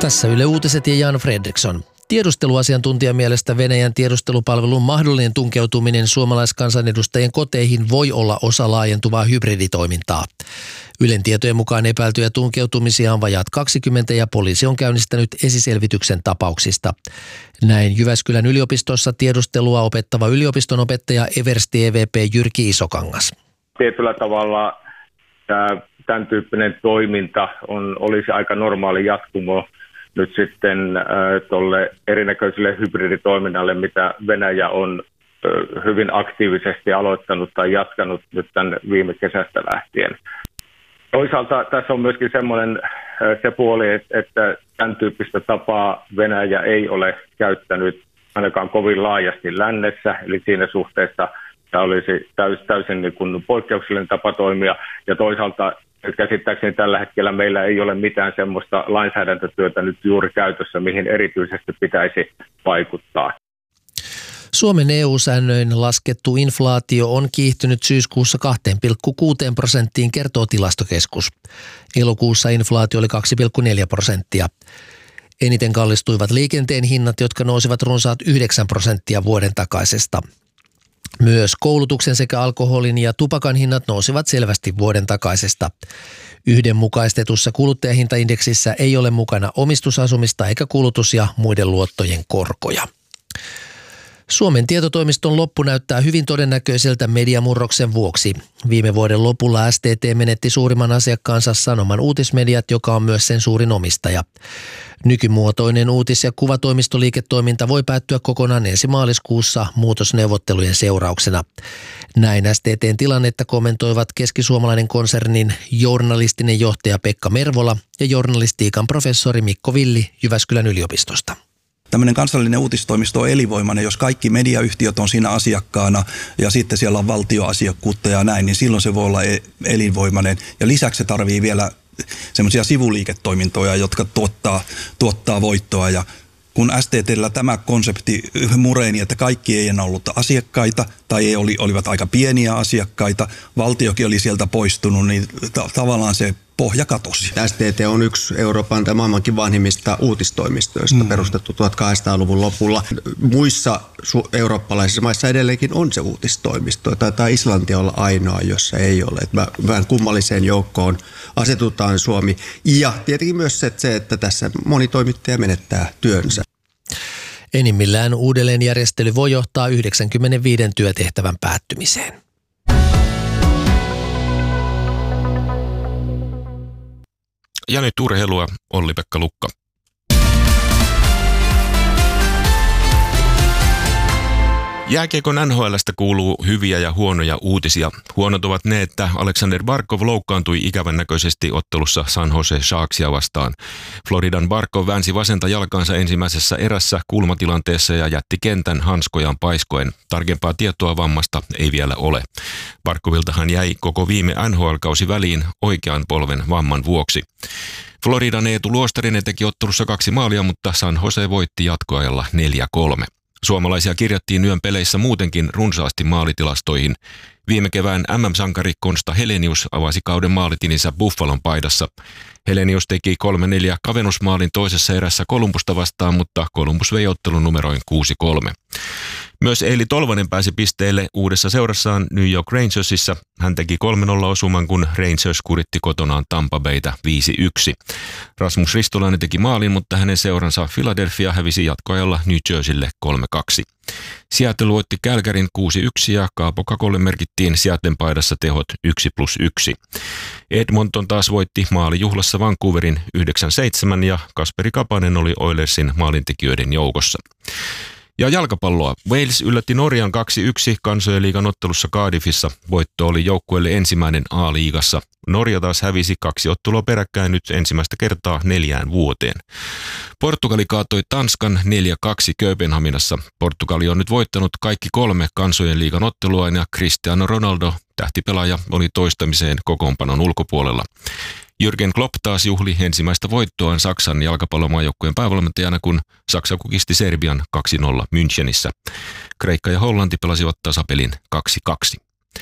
Tässä Yle Uutiset ja Jan Fredriksson. Tiedusteluasiantuntijan mielestä Venäjän tiedustelupalvelun mahdollinen tunkeutuminen suomalaiskansanedustajien koteihin voi olla osa laajentuvaa hybriditoimintaa. Ylen tietojen mukaan epäiltyjä tunkeutumisia on vajaat 20 ja poliisi on käynnistänyt esiselvityksen tapauksista. Näin Jyväskylän yliopistossa tiedustelua opettava yliopiston opettaja Eversti EVP Jyrki Isokangas. Tietyllä tavalla tämän tyyppinen toiminta olisi aika normaali jatkumo nyt sitten tuolle erinäköiselle hybriditoiminnalle, mitä Venäjä on hyvin aktiivisesti aloittanut tai jatkanut nyt tämän viime kesästä lähtien. Toisaalta tässä on myöskin semmoinen se puoli, että tämän tyyppistä tapaa Venäjä ei ole käyttänyt ainakaan kovin laajasti lännessä, eli siinä suhteessa tämä olisi täysin niin kuin poikkeuksellinen tapa toimia, ja toisaalta käsittääkseni tällä hetkellä meillä ei ole mitään semmoista lainsäädäntötyötä nyt juuri käytössä, mihin erityisesti pitäisi vaikuttaa. Suomen EU-säännöin laskettu inflaatio on kiihtynyt syyskuussa 2,6%, kertoo Tilastokeskus. Elokuussa inflaatio oli 2,4%. Eniten kallistuivat liikenteen hinnat, jotka nousivat runsaat 9% vuoden takaisesta. Myös koulutuksen sekä alkoholin ja tupakan hinnat nousivat selvästi vuoden takaisesta. Yhdenmukaistetussa kuluttajahintaindeksissä ei ole mukana omistusasumista eikä kulutus- ja muiden luottojen korkoja. Suomen tietotoimiston loppu näyttää hyvin todennäköiseltä mediamurroksen vuoksi. Viime vuoden lopulla STT menetti suurimman asiakkaansa Sanoman Uutismediat, joka on myös sen suurin omistaja. Nykymuotoinen uutis- ja kuvatoimistoliiketoiminta voi päättyä kokonaan ensi maaliskuussa muutosneuvottelujen seurauksena. Näin STT:n tilannetta kommentoivat keskisuomalainen konsernin journalistinen johtaja Pekka Mervola ja journalistiikan professori Mikko Villi Jyväskylän yliopistosta. Tämmöinen kansallinen uutistoimisto on elinvoimainen, jos kaikki mediayhtiöt on siinä asiakkaana ja sitten siellä on valtioasiakkuutta ja näin, niin silloin se voi olla elinvoimainen. Ja lisäksi se tarvii vielä semmoisia sivuliiketoimintoja, jotka tuottaa voittoa. Ja kun STT:llä tämä konsepti mureni, että kaikki ei enää ollut asiakkaita tai olivat aika pieniä asiakkaita, valtiokin oli sieltä poistunut, niin tavallaan se pohja katosi. STT on yksi Euroopan tai maailmankin vanhimmista uutistoimistoista, perustettu 1800-luvun lopulla. Muissa eurooppalaisissa maissa edelleenkin on se uutistoimisto. Taitaa Islanti olla ainoa, jossa ei ole. Vähän kummalliseen joukkoon asetutaan Suomi. Ja tietenkin myös se, että tässä moni toimittaja menettää työnsä. Enimmillään uudelleenjärjestely voi johtaa 95 työtehtävän päättymiseen. Ja nyt urheilua, Olli-Pekka Lukka. Jääkiekon NHL:stä kuuluu hyviä ja huonoja uutisia. Huonot ovat ne, että Alexander Barkov loukkaantui ikävän näköisesti ottelussa San Jose Sharksia vastaan. Floridan Barkov väänsi vasenta jalkaansa ensimmäisessä erässä kulmatilanteessa ja jätti kentän hanskojaan paiskoen. Tarkempaa tietoa vammasta ei vielä ole. Barkoviltahan jäi koko viime NHL-kausi väliin oikean polven vamman vuoksi. Floridan Eetu Luostarinen teki ottelussa 2 maalia, mutta San Jose voitti jatkoajalla 4-3. Suomalaisia kirjattiin yön peleissä muutenkin runsaasti maalitilastoihin. Viime kevään MM-sankari Konsta Helenius avasi kauden maalitininsä Buffalon paidassa. Helenius teki 3-4 kavennusmaalin toisessa erässä Columbusta vastaan, mutta Columbus vei ottelun numeroin 6-3. Myös Eeli Tolvanen pääsi pisteelle uudessa seurassaan New York Rangersissa. Hän teki 3-0 osuman, kun Rangers kuritti kotonaan Tampa Baytä 5-1. Rasmus Ristolainen teki maalin, mutta hänen seuransa Philadelphia hävisi jatkoajalla New Jerseylle 3-2. Seattle voitti Calgaryn 6-1 ja Kaapo Kakolle merkittiin Seattlen paidassa tehot 1+1. Edmonton taas voitti maalijuhlassa Vancouverin 9-7 ja Kasperi Kapanen oli Oilersin maalintekijöiden joukossa. Ja jalkapalloa. Wales yllätti Norjan 2-1 kansojen liigan ottelussa Cardiffissa. Voitto oli joukkueelle ensimmäinen A-liigassa. Norja taas hävisi 2 ottelua peräkkäin nyt ensimmäistä kertaa 4 vuoteen. Portugali kaatoi Tanskan 4-2 Kööpenhaminassa. Portugali on nyt voittanut kaikki 3 kansojen liigan otteluaan ja Cristiano Ronaldo, tähtipelaaja, oli toistamiseen kokoonpanon ulkopuolella. Jürgen Klopp taas juhli ensimmäistä voittoaan Saksan jalkapallomaajoukkueen päävalmentajana, kun Saksa kukisti Serbian 2-0 Münchenissä. Kreikka ja Hollanti pelasivat tasapelin 2-2.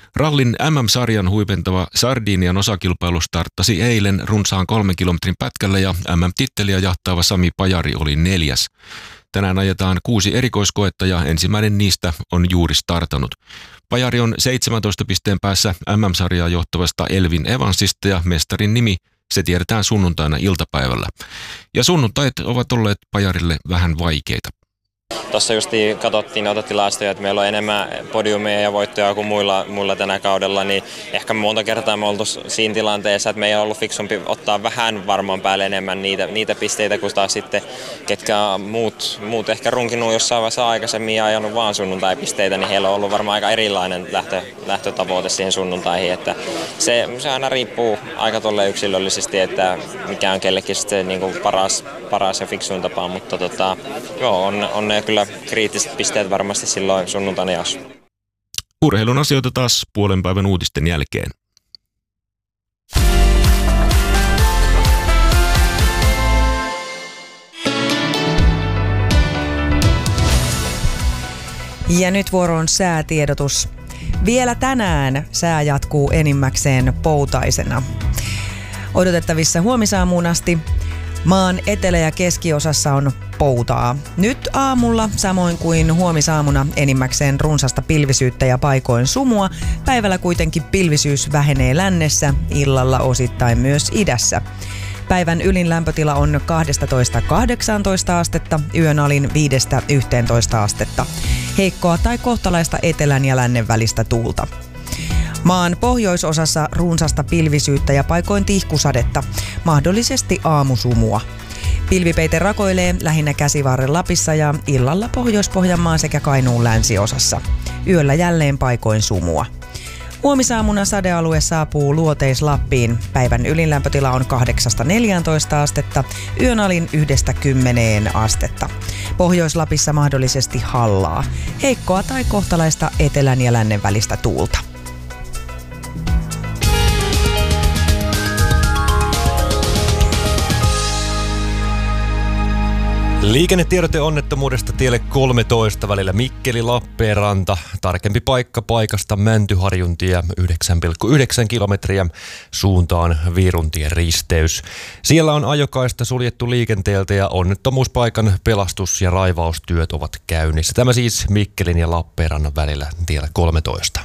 Rallin MM-sarjan huipentava Sardinian osakilpailu starttasi eilen runsaan 3 kilometrin pätkällä ja MM-titteliä jahtaava Sami Pajari oli 4. Tänään ajetaan 6 erikoiskoetta ja ensimmäinen niistä on juuri startannut. Pajari on 17 pisteen päässä MM-sarjaa johtavasta Elvin Evansista ja mestarin nimi se tiedetään sunnuntaina iltapäivällä. Ja sunnuntait ovat olleet Pajarille vähän vaikeita. Tuossa justiin otettiin tilastoja, että meillä on enemmän podiumeja ja voittoja kuin muilla tänä kaudella, niin ehkä monta kertaa me oltu siinä tilanteessa, että meidän on ollut fiksumpi ottaa vähän varmaan päälle enemmän niitä pisteitä, kuin taas sitten ketkä muut ehkä runkinut jossain vaiheessa aikaisemmin ja ajanut vaan sunnuntaipisteitä, niin heillä on ollut varmaan aika erilainen lähtötavoite siihen sunnuntaihin, että se aina riippuu aika tolleen yksilöllisesti, että mikä on kellekin sitten niin kuin paras ja fiksuin tapa, mutta joo, on ne kyllä kriittiset pisteet varmasti silloin sunnuntaina jaossa. Urheilun asioita taas puolen päivän uutisten jälkeen. Ja nyt vuoroon säätiedotus. Vielä tänään sää jatkuu enimmäkseen poutaisena. Odotettavissa huomisaamuun asti maan etelä- ja keskiosassa on poutaa. Nyt aamulla, samoin kuin huomisaamuna, enimmäkseen runsasta pilvisyyttä ja paikoin sumua. Päivällä kuitenkin pilvisyys vähenee lännessä, illalla osittain myös idässä. Päivän ylin lämpötila on 12–18 astetta, yön alin 5–11 astetta. Heikkoa tai kohtalaista etelän ja lännen välistä tuulta. Maan pohjoisosassa runsasta pilvisyyttä ja paikoin tihkusadetta, mahdollisesti aamusumua. Pilvipeite rakoilee lähinnä Käsivarren Lapissa ja illalla Pohjois-Pohjanmaan sekä Kainuun länsiosassa. Yöllä jälleen paikoin sumua. Huomisaamuna sadealue saapuu Luoteis-Lappiin. Päivän ylin lämpötila on 8–14 astetta, yön alin 1–10 astetta. Pohjois-Lapissa mahdollisesti hallaa. Heikkoa tai kohtalaista etelän ja lännen välistä tuulta. Liikennetiedote onnettomuudesta tielle 13 välillä Mikkeli-Lappeenranta. Tarkempi paikka paikasta Mäntyharjuntie 9,9 kilometriä suuntaan Viiruntien risteys. Siellä on ajokaista suljettu liikenteeltä ja onnettomuuspaikan pelastus- ja raivaustyöt ovat käynnissä. Tämä siis Mikkelin ja Lappeenrannan välillä tiellä 13.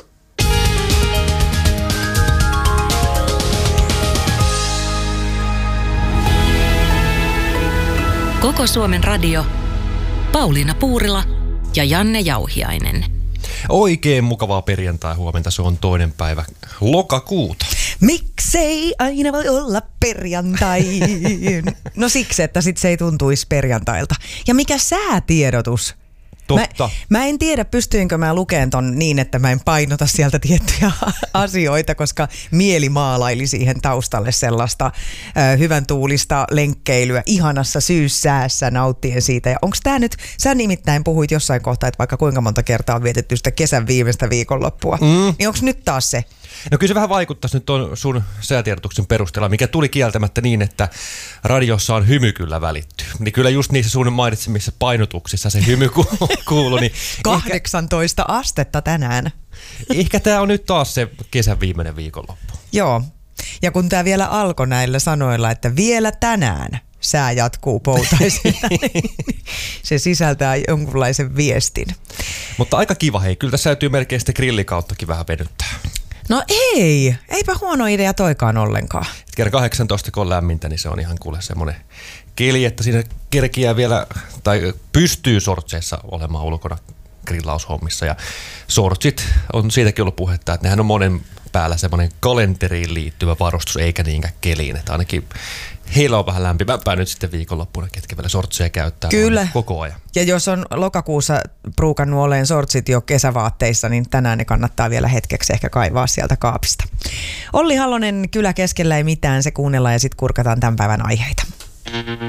Koko Suomen radio, Pauliina Puurila ja Janne Jauhiainen. Oikein mukavaa perjantai-huomenta, se on 2. päivä lokakuuta. Miksei aina voi olla perjantai? No siksi, että sit se ei tuntuisi perjantailta. Ja mikä säätiedotus? Totta. Mä en tiedä, pystyinkö mä lukemaan ton niin, että mä en painota sieltä tiettyjä asioita, koska mieli maalaili siihen taustalle sellaista hyvän tuulista lenkkeilyä ihanassa syyssäässä nauttien siitä. Ja onks tää nyt, sä nimittäin puhuit jossain kohtaa, että vaikka kuinka monta kertaa on vietetty sitä kesän viimeistä viikonloppua, niin onks nyt taas se? No kyllä se vähän vaikuttaisi nyt ton sun säätiedotuksen perusteella, mikä tuli kieltämättä niin, että radiossa on hymy kyllä välitty. Niin kyllä just niissä sun mainitsemissa painotuksissa se hymy kuuluu. Niin 18 astetta tänään. Ehkä tää on nyt taas se kesän viimeinen viikonloppu. Joo, ja kun tää vielä alkoi näillä sanoilla, että vielä tänään sää jatkuu poutaisena, niin se sisältää jonkunlaisen viestin. Mutta aika kiva, hei. Kyllä tässä täytyy melkein sitten grillikauttakin vähän venyttää. No eipä huono idea toikaan ollenkaan. Kerran 18, kun on lämmintä, niin se on ihan kuule semmoinen keli, että siinä kerkiää vielä, tai pystyy sortseissa olemaan ulkona grillaushommissa. Ja sortsit on siitäkin ollut puhetta, että nehän on monen päällä semmoinen kalenteriin liittyvä varustus, eikä niinkään keliin. Että ainakin heillä on vähän lämpimämpää nyt sitten viikonloppuna, ketkä vielä sortseja käyttää. Kyllä. Koko ajan. Ja jos on lokakuussa pruukannut oleen sortsit jo kesävaatteissa, niin tänään ne kannattaa vielä hetkeksi ehkä kaivaa sieltä kaapista. Olli Halonen, Kylä keskellä ei mitään, se kuunnellaan ja sitten kurkataan tämän päivän aiheita.